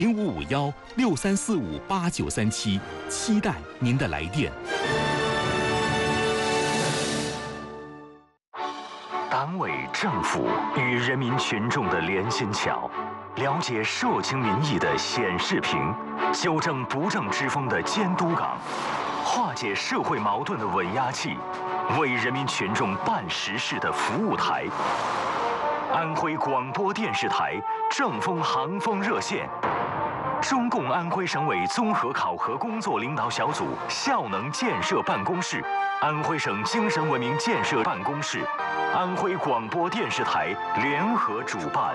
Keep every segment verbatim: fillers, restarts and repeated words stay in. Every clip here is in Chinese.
零五五幺六三四五八九三七，期待您的来电。 党委政府与人民群众的连心桥，了解社情民意的显示屏，纠正不正之风的监督岗，化解社会矛盾的稳压器，为人民群众办实事的服务台。安徽广播电视台正风航风热线，中共安徽省委综合考核工作领导小组效能建设办公室、安徽省精神文明建设办公室、安徽广播电视台联合主办。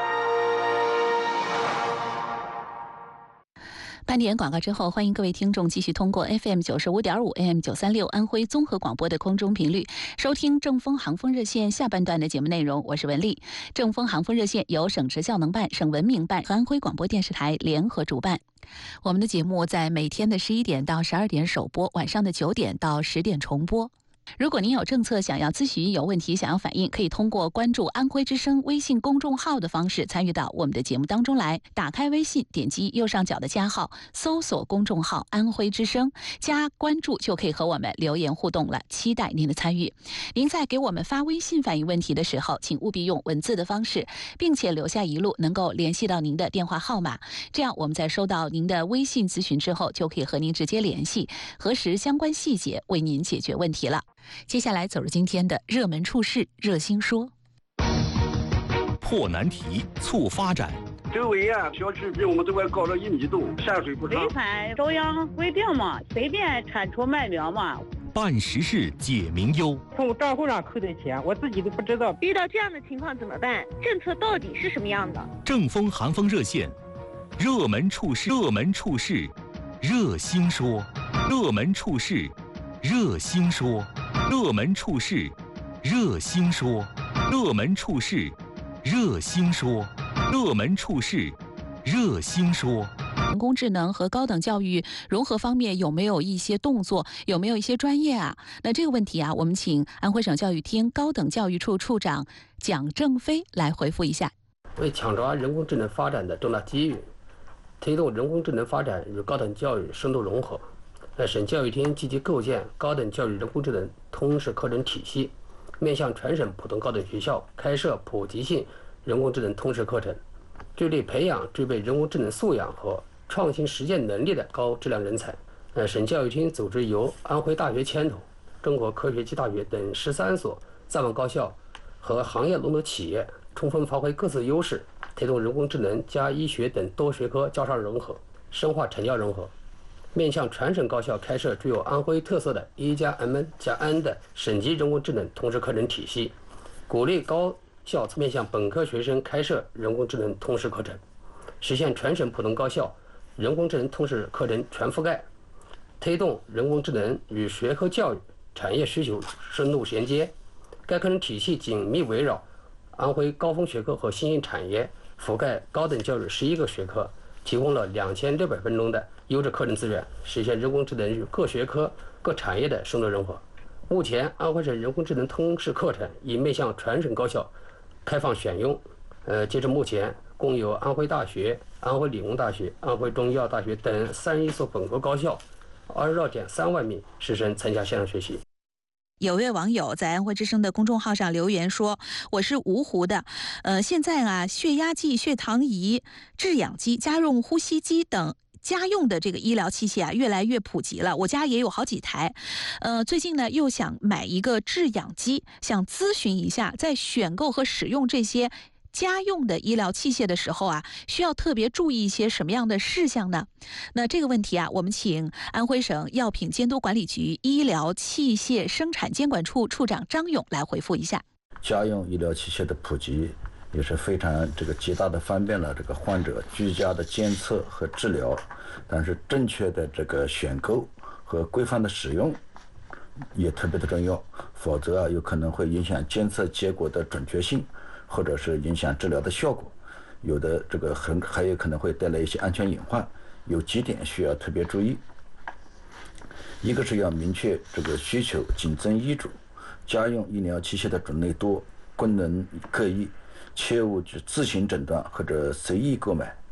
半点广告之后，欢迎各位听众继续通过 F M 九十五点五 A M 九三六安徽综合广播的空中频率收听正风航风热线下半段的节目内容。我是文丽。正风航风热线由省直效能办、省文明办和安徽广播电视台联合主办。我们的节目在每天的十一点到十二点首播，晚上的九点到十点重播。如果您有政策想要咨询、有问题想要反映，可以通过关注安徽之声微信公众号的方式参与到我们的节目当中来。打开微信，点击右上角的加号，搜索公众号安徽之声，加关注就可以和我们留言互动了，期待您的参与。您在给我们发微信反映问题的时候，请务必用文字的方式，并且留下一路能够联系到您的电话号码，这样我们在收到您的微信咨询之后，就可以和您直接联系，核实相关细节，为您解决问题了。接下来走入今天的热门处事热心说。 破难题，促发展。 周围啊，小区比我们这块高了一米多，下水不畅。 违反中央规定嘛，随便铲除麦苗嘛。 办实事解民忧。 从账户上扣的钱，我自己都不知道。 遇到这样的情况怎么办？政策到底是什么样的？ 正风航风热线，热门处事，热门处事，热心说，热门处事，热心说。热门处事，热心说；热门处事，热心说；热门处事，热心说。 人工智能和高等教育融合方面有没有一些动作？有没有一些专业啊？那这个问题啊，我们请安徽省教育厅高等教育处处长蒋正飞来回复一下。 为抢抓人工智能发展的重大机遇，推动人工智能发展与高等教育深度融合。省教育厅积极构建高等教育人工智能通识课程体系，面向全省普通高等学校开设普及性人工智能通识课程，致力培养具备人工智能素养和创新实践能力的高质量人才。呃，省教育厅组织由安徽大学牵头、中国科学技大学等十三所在网高校和行业龙头企业，充分发挥各自优势，推动人工智能加医学等多学科交叉融合，深化成教融合。面向全省高校开设具有安徽特色的一加 M 加 N 的省级人工智能通识课程体系，鼓励高校面向本科学生开设人工智能通识课程，实现全省普通高校人工智能通识课程全覆盖，推动人工智能与学科教育产业需求深度衔接。该课程体系紧密围绕安徽高峰学科和新兴产业，覆盖高等教育十一个学科，提供了两千六百分钟的优质课程资源，实现人工智能与各学科、各产业的深度融合。目前，安徽省人工智能通识课程已面向全省高校开放选用。呃，截至目前，共有安徽大学、安徽理工大学、安徽中医药大学等三十一所本科高校，二十二点三万名师生参加线上学习。 有位网友在安徽之声的公众号上留言说：“我是芜湖的，呃，现在啊，血压计、血糖仪、制氧机、家用呼吸机等家用的这个医疗器械啊，越来越普及了。我家也有好几台，呃，最近呢又想买一个制氧机，想咨询一下，在选购和使用这些家用的医疗器械的时候啊，需要特别注意一些什么样的事项呢？那这个问题啊，我们请安徽省药品监督管理局医疗器械生产监管处处长张勇来回复一下。 家用医疗器械的普及也是非常这个极大的方便了这个患者居家的监测和治疗，但是正确的这个选购和规范的使用也特别的重要，否则啊有可能会影响监测结果的准确性，或者是影响治疗的效果，有的这个很还有可能会带来一些安全隐患，有几点需要特别注意。一个是要明确这个需求，谨遵医嘱，家用医疗器械的种类多，功能各异，切勿去自行诊断或者随意购买。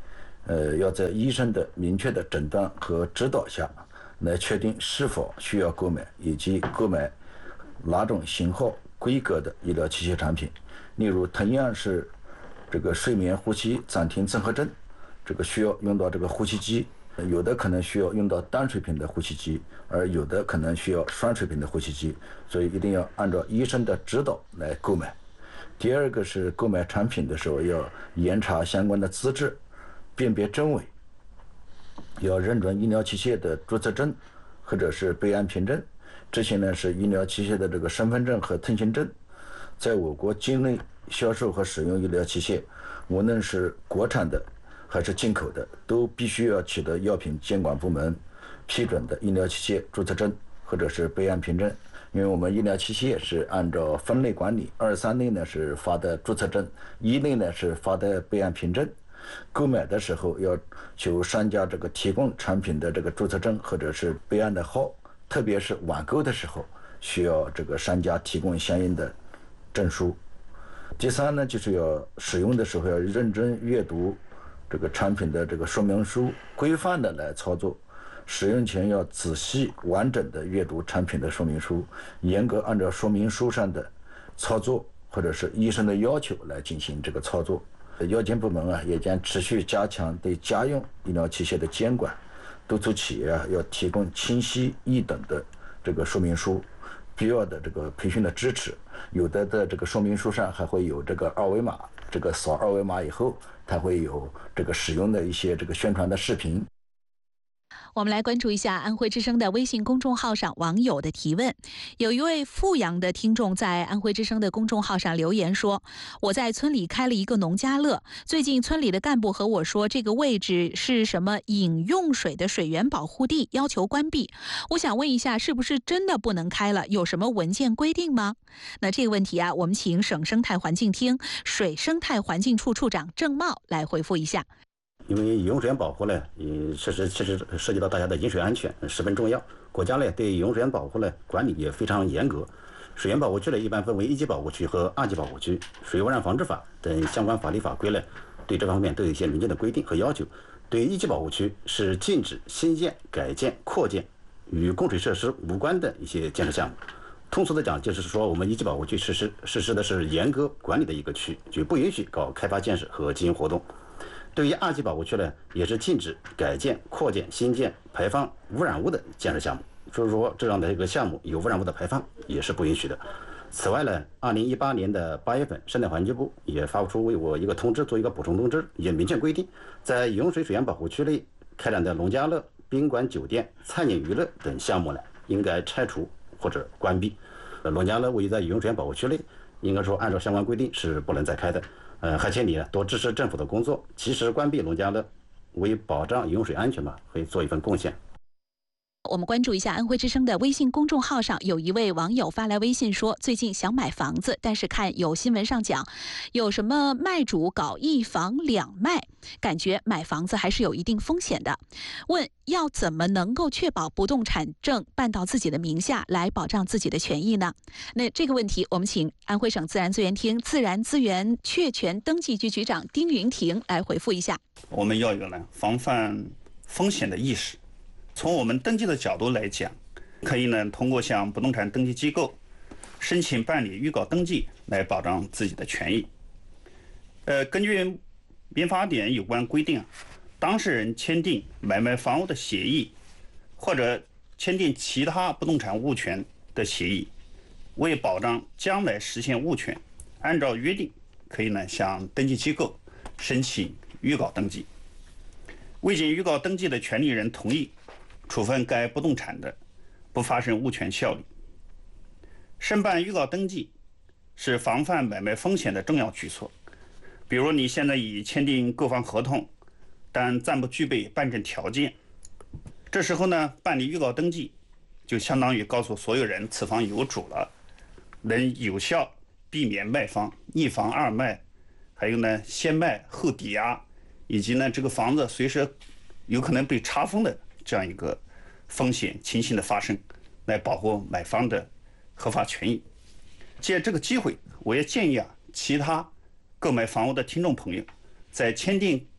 呃，要在医生的明确的诊断和指导下，来确定是否需要购买以及购买哪种型号、规格的医疗器械产品。例如，同样是这个睡眠呼吸暂停综合症，这个需要用到这个呼吸机，有的可能需要用到单水平的呼吸机，而有的可能需要双水平的呼吸机，所以一定要按照医生的指导来购买。第二个是购买产品的时候要严查相关的资质，辨别真伪，要认准医疗器械的注册证或者是备案凭证，这些呢是医疗器械的这个身份证和通行证。在我国境内销售和使用医疗器械，无论是国产的还是进口的，都必须要取得药品监管部门批准的医疗器械注册证或者是备案凭证。因为我们医疗器械是按照分类管理，二三类呢是发的注册证，一类呢是发的备案凭证。购买的时候要求商家这个提供产品的这个注册证或者是备案的号，特别是网购的时候，需要这个商家提供相应的证书。第三呢，就是要使用的时候要认真阅读这个产品的这个说明书，规范的来操作。使用前要仔细完整的阅读产品的说明书，严格按照说明书上的操作或者是医生的要求来进行这个操作。药监部门啊也将持续加强对家用医疗器械的监管，督促企业啊要提供清晰易懂的这个说明书，必要的这个培训的支持。有的的这个说明书上还会有这个二维码，这个扫二维码以后，它会有这个使用的一些这个宣传的视频。 我们来关注一下安徽之声的微信公众号上网友的提问。有一位阜阳的听众在安徽之声的公众号上留言说，我在村里开了一个农家乐，最近村里的干部和我说这个位置是什么饮用水的水源保护地，要求关闭。我想问一下，是不是真的不能开了？有什么文件规定吗？那这个问题啊，我们请省生态环境厅水生态环境处处长郑茂来回复一下。 因为饮用水源保护呢，也确实其实涉及到大家的饮水安全，十分重要。国家呢对饮用水源保护呢管理也非常严格。水源保护区呢一般分为一级保护区和二级保护区。水污染防治法等相关法律法规呢对这方面都有一些明确的规定和要求。对于一级保护区是禁止新建、改建、扩建与供水设施无关的一些建设项目。通俗的讲，就是说我们一级保护区实施实施的是严格管理的一个区，就不允许搞开发建设和经营活动。对于二级保护区呢，也是禁止改建、扩建、新建、排放污染物的建设项目。就是说，这样的一个项目有污染物的排放也是不允许的。此外呢，二零一八年的八月份，生态环境部也发布出为我一个通知，做一个补充通知，也明确规定，在饮用水水源保护区内开展的农家乐、宾馆、酒店、餐饮娱乐等项目呢，应该拆除或者关闭。呃，农家乐位于在饮用水源保护区内，应该说按照相关规定是不能再开的。呃，还请你呢多支持政府的工作，及时关闭农家乐，为保障饮用水安全嘛，会做一份贡献。 我们关注一下安徽之声的微信公众号上，有一位网友发来微信说，最近想买房子，但是看有新闻上讲，有什么卖主搞一房两卖，感觉买房子还是有一定风险的。问要怎么能够确保不动产证办到自己的名下，来保障自己的权益呢？那这个问题，我们请安徽省自然资源厅自然资源确权登记局局长丁云婷来回复一下。 我们要有呢防范风险的意识。从我们登记的角度来讲，可以呢通过向不动产登记机构申请办理预告登记来保障自己的权益。呃，根据民法典有关规定，当事人签订买卖房屋的协议，或者签订其他不动产物权的协议，为保障将来实现物权，按照约定可以呢向登记机构申请预告登记。未经预告登记的权利人同意处分该不动产的，不发生物权效力。申办预告登记是防范买卖风险的重要举措。比如你现在已签订购房合同，但暂不具备办证条件，这时候呢，办理预告登记就相当于告诉所有人此房有主了，能有效避免卖方一房二卖，还有呢先卖后抵押，以及呢这个房子随时有可能被查封的这样一个风险情形的发生，来保护买方的合法权益。借这个机会，我也建议啊，其他购买房屋的听众朋友，在签订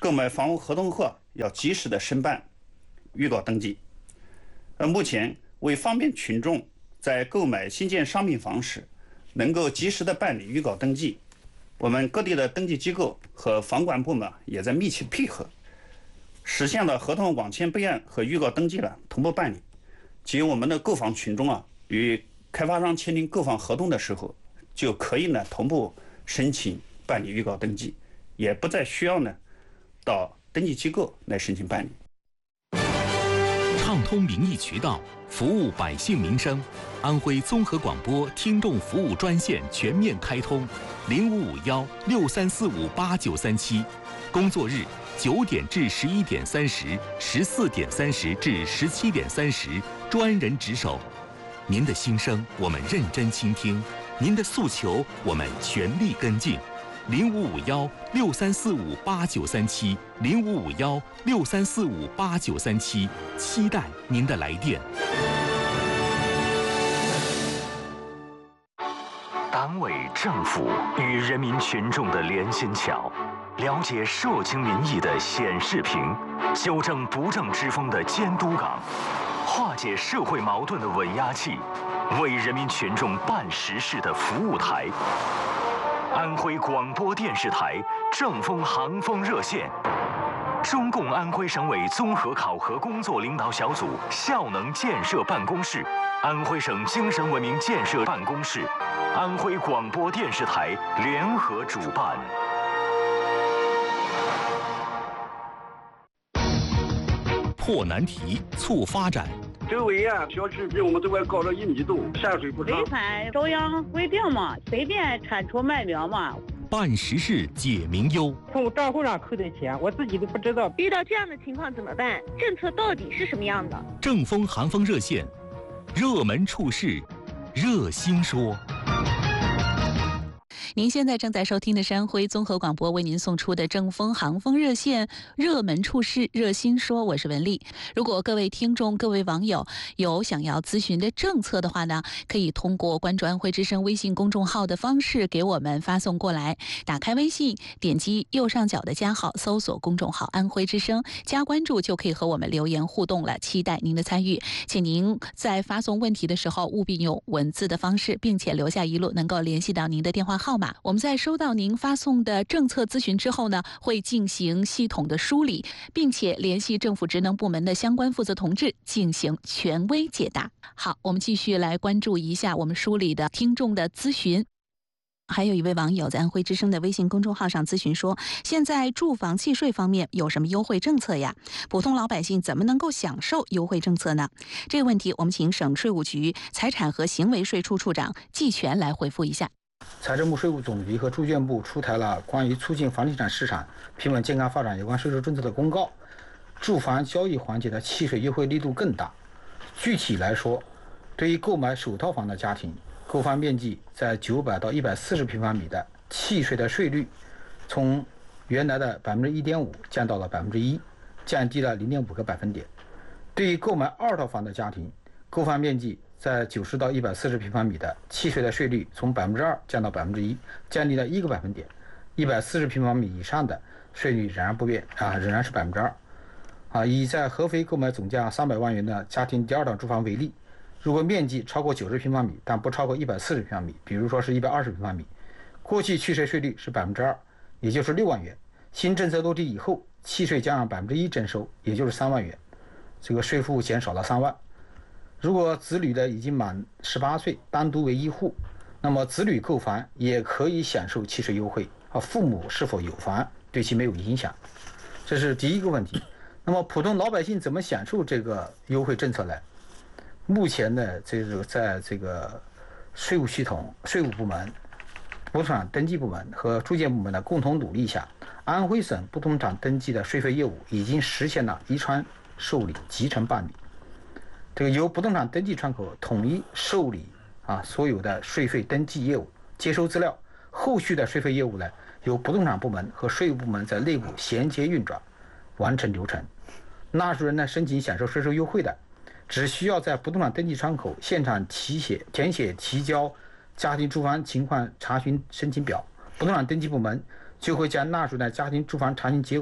购买房屋合同后要及时的申办预告登记。而目前为方便群众在购买新建商品房时能够及时的办理预告登记，我们各地的登记机构和房管部门也在密切配合，实现了合同网签备案和预告登记的同步办理。即我们的购房群众啊，与开发商签订购房合同的时候，就可以呢同步申请办理预告登记，也不再需要呢到登记机构来申请办理。 畅通民意渠道，服务百姓民生。安徽综合广播听众服务专线全面开通，零五五幺六三四五八九三七，工作日九点至十一点三十，十四点三十至十七点三十，专人值守。您的心声我们认真倾听，您的诉求我们全力跟进。零五五幺六三四五八九三七，零五五幺六三四五八九三七，期待您的来电。 党委政府与人民群众的连心桥，了解社情民意的显示屏，纠正不正之风的监督岗，化解社会矛盾的稳压器，为人民群众办实事的服务台。安徽广播电视台正风航风热线，中共安徽省委综合考核工作领导小组效能建设办公室，安徽省精神文明建设办公室，安徽广播电视台联合主办。 破难题，促发展。 周围啊，小区比我们这块高了一米多，下水不畅。 违反中央规定嘛，随便铲除卖苗嘛。 办实事解民忧， 从账户上扣的钱，我自己都不知道。 遇到这样的情况怎么办？政策到底是什么样的？ 正风寒风热线，热门处事，热心说。 您现在正在收听的是安徽综合广播为您送出的正风航风热线热门处事热心说，我是文丽。如果各位听众各位网友有想要咨询的政策的话呢，可以通过关注安徽之声微信公众号的方式给我们发送过来。打开微信，点击右上角的加号，搜索公众号安徽之声，加关注就可以和我们留言互动了，期待您的参与。请您在发送问题的时候务必用文字的方式，并且留下一路能够联系到您的电话号码。我们在收到您发送的政策咨询之后呢，会进行系统的梳理，并且联系政府职能部门的相关负责同志进行权威解答。好，我们继续来关注一下我们梳理的听众的咨询。还有一位网友在安徽之声的微信公众号上咨询说，现在住房契税方面有什么优惠政策呀？普通老百姓怎么能够享受优惠政策呢？这个问题我们请省税务局财产和行为税处处长季全来回复一下。 财政部、税务总局和住建部出台了关于促进房地产市场平稳健康发展有关税收政策的公告，住房交易环节的契税优惠力度更大。具体来说，对于购买首套房的家庭，购房面积在九百到一百四十平方米的，契税的税率从原来的百分之一点五降到了百分之一，降低了零点五个百分点。对于购买二套房的家庭，购房面积在九十到一百四十平方米的，契税的税率从百分之二降到百分之一，降低了一个百分点。一百四十平方米以上的税率仍然不变啊，仍然是百分之二。啊，以在合肥购买总价三百万元的家庭第二档住房为例，如果面积超过九十平方米，但不超过一百四十平方米，比如说是一百二十平方米，过去契税税率是百分之二，也就是六万元。新政策落地以后，契税将按百分之一征收，也就是三万元，这个税负减少了三万。如果子女的已经满十八岁，单独为一户，那么子女购房也可以享受契税优惠，啊，父母是否有房对其没有影响，这是第一个问题。那么普通老百姓怎么享受这个优惠政策呢？目前呢，这个在这个税务系统、税务部门、不动产登记部门和住建部门的共同努力下，安徽省不动产登记的税费业务已经实现了一窗受理、集成办理。这个由不动产登记窗口统一受理啊所有的税费登记业务，接收资料，后续的税费业务呢，由不动产部门和税务部门在内部衔接运转，完成流程。纳税人呢申请享受税收优惠的，只需要在不动产登记窗口现场提写填写提交家庭住房情况查询申请表，不动产登记部门就会将纳税人的家庭住房查询结果啊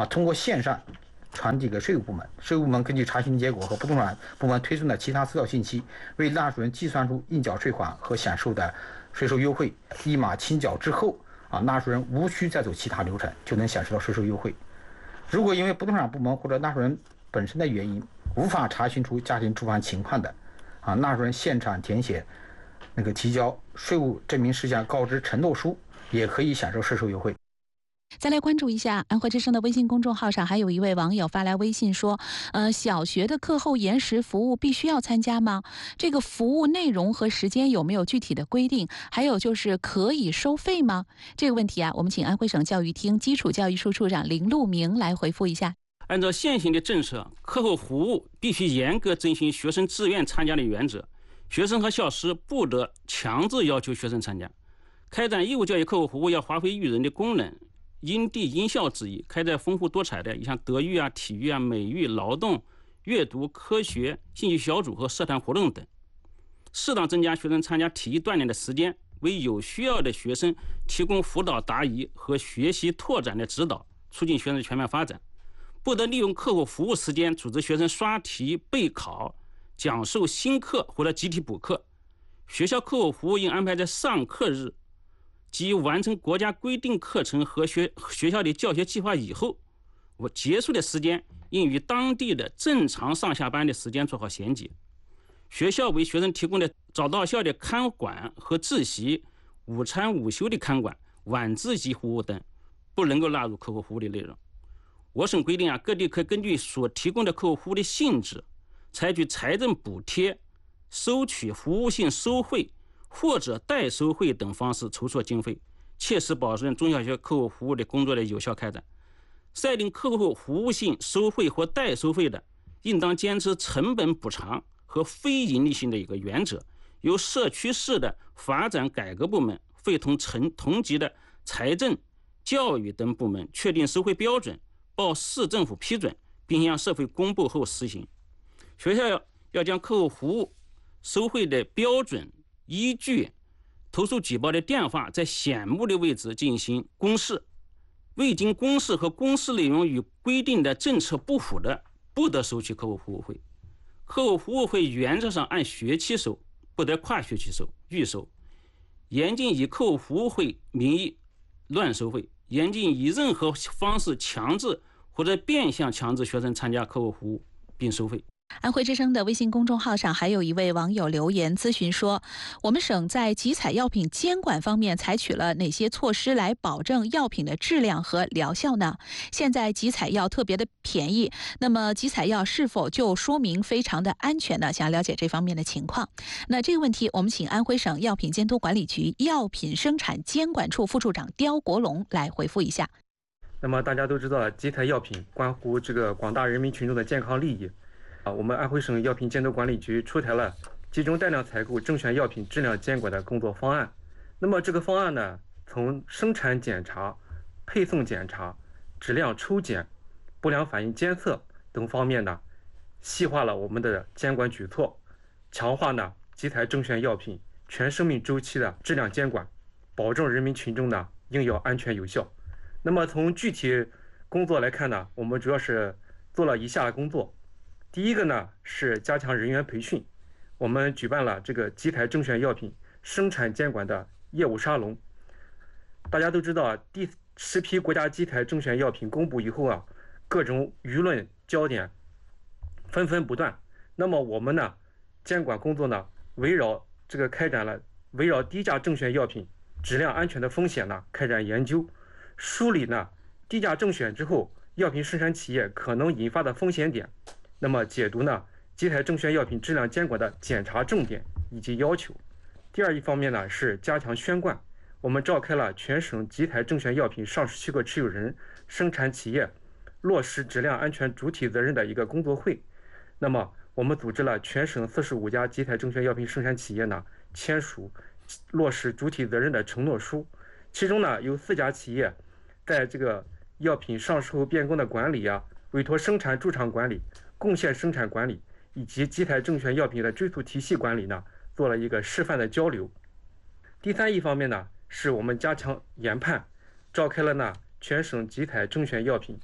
啊，通过线上传递给税务部门，税务部门根据查询结果和不动产部门推送的其他资料信息，为纳税人计算出应缴税款和享受的税收优惠，一码清缴之后啊，纳税人无需再走其他流程就能享受到税收优惠。如果因为不动产部门或者纳税人本身的原因无法查询出家庭住房情况的啊，纳税人现场填写那个提交税务证明事项告知承诺书，也可以享受税收优惠。 再来关注一下安徽之声的微信公众号上，还有一位网友发来微信说，呃，小学的课后延时服务必须要参加吗？这个服务内容和时间有没有具体的规定？还有就是可以收费吗？这个问题啊，我们请安徽省教育厅基础教育处处长林路明来回复一下。 按照现行的政策，课后服务必须严格遵循学生自愿参加的原则，学生和教师不得强制要求学生参加。开展义务教育课后服务要发挥育人的功能，因地因校制宜，开展丰富多彩的，像德育啊、体育啊、美育、劳动、阅读、科学、兴趣小组和社团活动等，适当增加学生参加体育锻炼的时间，为有需要的学生提供辅导答疑和学习拓展的指导，促进学生的全面发展。不得利用课后服务时间组织学生刷题、备考、讲授新课或者集体补课。学校课后服务应安排在上课日及完成国家规定课程和学学校的教学计划以后，我结束的时间应与当地的正常上下班的时间做好衔接。学校为学生提供的早到校的看管和自习、午餐午休的看管、晚自习服务等，不能够纳入课后服务的内容。我省规定啊，各地可根据所提供的课后服务的性质，采取财政补贴、收取服务性收费或者代收费等方式筹措经费，切实保证中小学课后服务的工作的有效开展。设定课后服务性收费或代收费的，应当坚持成本补偿和非盈利性的一个原则，由社区市的发展改革部门会同成同级的财政、教育等部门确定收费标准，报市政府批准，并向社会公布后实行。学校要要将课后服务收费的标准、依据、投诉举报的电话在显目的位置进行公示，未经公示和公示内容与规定的政策不符的，不得收取课后服务费。课后服务费原则上按学期收，不得跨学期收、预收。严禁以课后服务费名义乱收费，严禁以任何方式强制或者变相强制学生参加课后服务并收费。 安徽之声的微信公众号上还有一位网友留言咨询说，我们省在集采药品监管方面采取了哪些措施来保证药品的质量和疗效呢？现在集采药特别的便宜，那么集采药是否就说明非常的安全呢？想了解这方面的情况。那这个问题我们请安徽省药品监督管理局药品生产监管处副处长刁国龙来回复一下。 那么大家都知道，集采药品关乎这个广大人民群众的健康利益。啊，我们安徽省药品监督管理局出台了集中带量采购甄选药品质量监管的工作方案。那么这个方案呢，从生产检查、配送检查、质量抽检、不良反应监测等方面呢，细化了我们的监管举措，强化呢集采甄选药品全生命周期的质量监管，保证人民群众呢用药安全有效。那么从具体工作来看呢，我们主要是做了以下工作。第一个呢是加强人员培训，我们举办了这个集采甄选药品生产监管的业务沙龙。大家都知道啊，第十批国家集采甄选药品公布以后啊，各种舆论焦点纷纷不断。那么我们呢，监管工作呢，围绕这个开展了围绕低价甄选药品质量安全的风险呢，开展研究，梳理呢低价甄选之后药品生产企业可能引发的风险点。那么解读呢集采甄选药品质量监管的检查重点以及要求。第二一方面呢是加强宣贯，我们召开了全省集采甄选药品上市许可持有人、生产企业落实质量安全主体责任的一个工作会。那么我们组织了全省四十五家集采甄选药品生产企业呢签署落实主体责任的承诺书，其中呢有四家企业在这个药品上市后变更的管理啊、委托生产驻场管理、贡献生产管理以及集采甄选药品的追溯体系管理呢，做了一个示范的交流。第三一方面呢，是我们加强研判，召开了呢全省集采甄选药品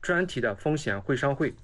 专题的风险会商会。